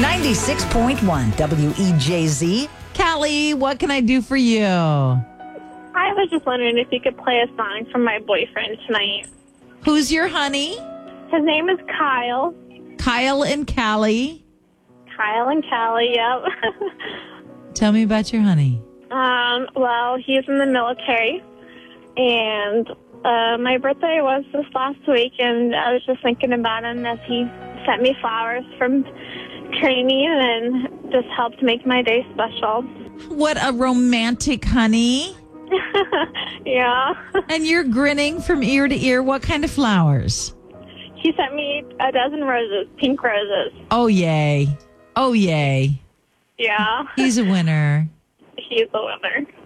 96.1 WEJZ. Callie, what can I do for you? I was just wondering if you could play a song from my boyfriend tonight. Who's your honey? His name is Kyle. Kyle and Callie. Kyle and Callie, yep. Tell me about your honey. Well, he's in the military, and my birthday was this last week, and I was just thinking about him as he sent me flowers from training and just helped make my day special. What a romantic honey. Yeah. And you're grinning from ear to ear. What kind of flowers? He sent me a dozen roses, pink roses. Oh, yay. Oh, yay. Yeah. He's a winner. He's the winner.